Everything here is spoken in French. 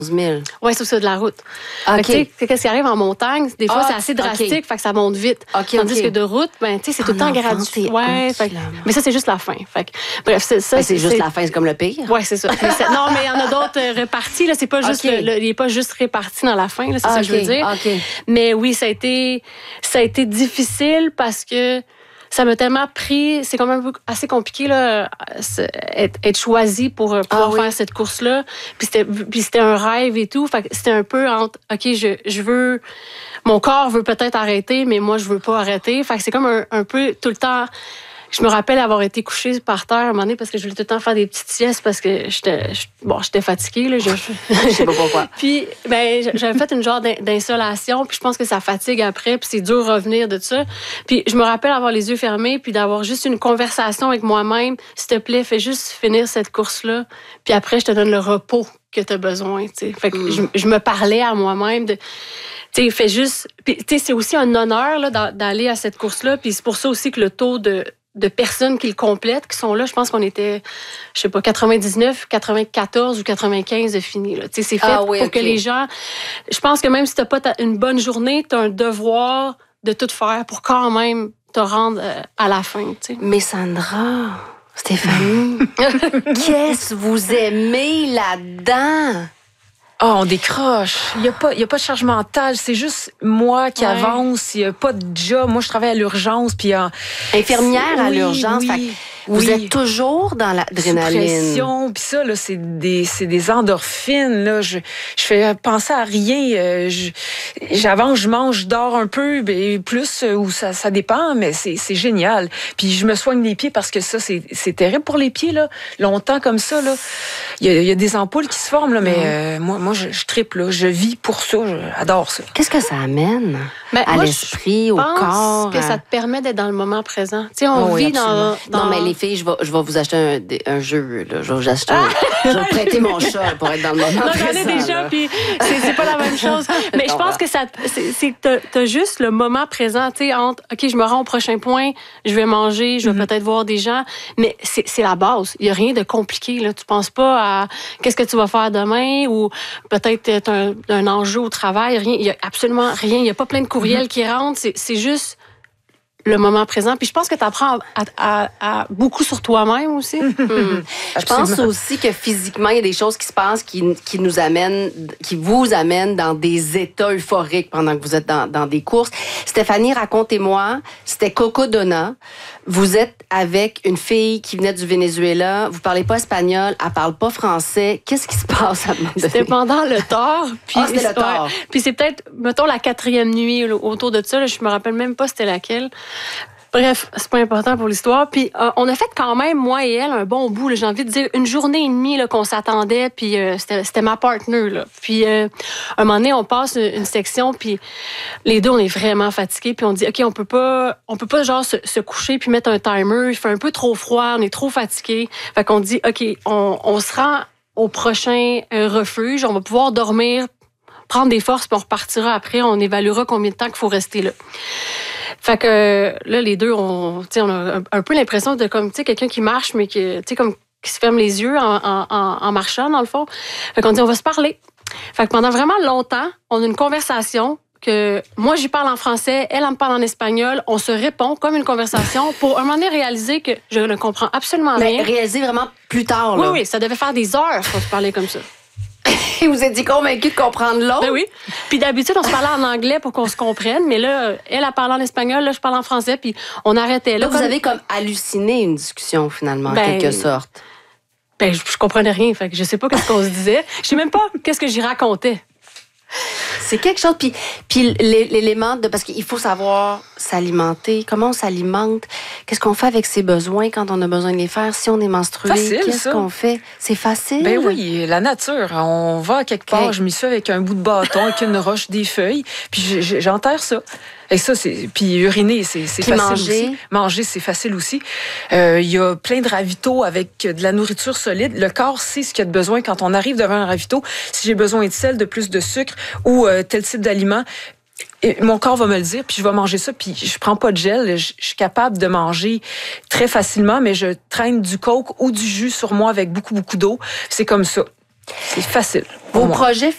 000. Oui, c'est ça, de la route. OK. Tu sais, qu'est-ce qui arrive en montagne? Des fois, c'est assez drastique, OK. fait que ça monte vite. Tandis que de route, ben, tu sais, c'est tout le temps gradué. Ouais, mais ça, c'est juste la fin. Fait que, bref, c'est juste la fin, c'est comme le pire. Oui, c'est ça. Non, mais il y en a d'autres répartis. Là, c'est pas juste il n'est pas juste réparti dans la fin, là, c'est ça que je veux dire. Mais oui, ça a été difficile parce que ça m'a tellement pris. C'est quand même assez compliqué là, être choisi pour pouvoir faire cette course-là. Puis c'était un rêve et tout. Fait que c'était un peu entre OK, je veux. Mon corps veut peut-être arrêter, mais moi, je veux pas arrêter. Fait que c'est comme un peu tout le temps. Je me rappelle avoir été couchée par terre à un moment donné parce que je voulais tout le temps faire des petites siestes parce que j'étais fatiguée. Là, je sais pas pourquoi. Puis, j'avais fait une genre d'insolation, puis je pense que ça fatigue après, puis c'est dur de revenir de ça. Puis je me rappelle avoir les yeux fermés, puis d'avoir juste une conversation avec moi-même. S'il te plaît, fais juste finir cette course-là, puis après, je te donne le repos que tu as besoin. T'sais. Fait que je me parlais à moi-même de... Tu sais, fais juste... Puis, tu sais, c'est aussi un honneur là, d'aller à cette course-là, puis c'est pour ça aussi que le taux de personnes qui le complètent, qui sont là, je pense qu'on était, je sais pas, 99, 94 ou 95 de fini. Là. C'est fait pour que les gens... Je pense que même si t'as pas une bonne journée, t'as un devoir de tout faire pour quand même te rendre à la fin. T'sais. Mais Sandra, Stéphanie, qu'est-ce que vous aimez là-dedans? Oh, on décroche. Il y a pas de charge mentale. C'est juste moi qui avance. Il y a pas de job. Moi, je travaille à l'urgence. Puis infirmière à l'urgence. Vous êtes toujours dans l'adrénaline. Puis ça, là, c'est des endorphines. Là. Je fais penser à rien. J'avance, je mange, je dors un peu, plus ou ça dépend, mais c'est génial. Puis je me soigne les pieds parce que ça, c'est terrible pour les pieds. Là. Longtemps comme ça, là, il y a des ampoules qui se forment, là, mais moi, je tripe. Là. Je vis pour ça. J'adore ça. Qu'est-ce que ça amène à l'esprit, au corps? Je pense que ça te permet d'être dans le moment présent. Tu sais, on vit dans... Non, mais les filles, je vais vous acheter un jeu. Là. Je vais vous acheter je vais prêter mon chat pour être dans le moment présent. J'en ai déjà, puis c'est pas la même chose. Mais je pense que t'as juste le moment présent, tu sais, entre, OK, je me rends au prochain point, je vais manger, je vais peut-être voir des gens, mais c'est la base. Il y a rien de compliqué, là. Tu penses pas à qu'est-ce que tu vas faire demain ou peut-être un enjeu au travail. Rien. Il y a absolument rien. Il y a pas plein de courriels qui rentrent. C'est juste le moment présent. Puis je pense que tu apprends à beaucoup sur toi-même aussi. Je pense aussi que physiquement, il y a des choses qui se passent qui vous amènent dans des états euphoriques pendant que vous êtes dans des courses. Stéphanie, racontez-moi, c'était Coco Donna. Vous êtes avec une fille qui venait du Venezuela. Vous parlez pas espagnol, elle parle pas français. Qu'est-ce qui se passe à un moment donné? C'était pendant le tort. C'était le tort. Puis c'est peut-être, mettons, la 4e nuit là, autour de ça. Là, je me rappelle même pas c'était laquelle. Bref, c'est pas important pour l'histoire. Puis on a fait quand même, moi et elle, un bon bout. Là, j'ai envie de dire une journée et demie là, qu'on s'attendait. Puis c'était ma partner. Là. Puis un moment donné, on passe une section. Puis les deux, on est vraiment fatigués. Puis on dit, OK, on peut pas genre se coucher puis mettre un timer. Il fait un peu trop froid. On est trop fatigués. Fait qu'on dit, OK, on se rend au prochain refuge. On va pouvoir dormir, prendre des forces, puis on repartira après. On évaluera combien de temps qu'il faut rester là. Fait que là, les deux, on a un peu l'impression de comme, tu sais, quelqu'un qui marche, mais qui se ferme les yeux en marchant, dans le fond. Fait qu'on dit, on va se parler. Fait que pendant vraiment longtemps, on a une conversation que moi, j'y parle en français, elle me parle en espagnol. On se répond comme une conversation pour un moment donné réaliser que je ne comprends absolument rien. Mais réaliser vraiment plus tard, là. Oui, ça devait faire des heures qu'on se parlait comme ça. Et vous êtes convaincu de comprendre l'autre? Ben oui. Puis d'habitude, on se parlait en anglais pour qu'on se comprenne, mais là, elle parle en espagnol, là, je parle en français, puis on arrêtait. Là, vous avez comme halluciné une discussion, finalement, en quelque sorte. Ben, je comprenais rien, fait que je sais pas qu'est-ce qu'on se disait. Je sais même pas qu'est-ce que j'y racontais. C'est quelque chose, puis l'élément de... Parce qu'il faut savoir s'alimenter. Comment on s'alimente? Qu'est-ce qu'on fait avec ses besoins quand on a besoin de les faire? Si on est menstrué, qu'est-ce qu'on fait? C'est facile? Ben oui, la nature. On va à quelque part, je m'y suis avec un bout de bâton, avec une roche, des feuilles, puis j'enterre ça. Et ça, puis uriner, c'est facile aussi. Manger, c'est facile aussi. Il y a plein de ravitaux avec de la nourriture solide. Le corps sait ce qu'il y a de besoin quand on arrive devant un ravito. Si j'ai besoin de sel, de plus de sucre ou tel type d'aliment, mon corps va me le dire, puis je vais manger ça, puis je prends pas de gel. Je suis capable de manger très facilement, mais je traîne du coke ou du jus sur moi avec beaucoup, beaucoup d'eau. C'est comme ça. C'est facile. Vos projets